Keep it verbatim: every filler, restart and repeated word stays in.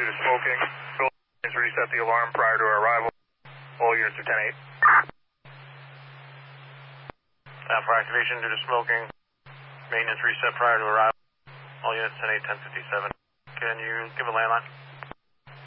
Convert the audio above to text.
due to smoking. Please reset the alarm prior to our arrival. All units are ten eight. Uh, for activation due to smoking. Maintenance reset prior to arrival. All units ten eight, ten fifty-seven. Can you give a landline?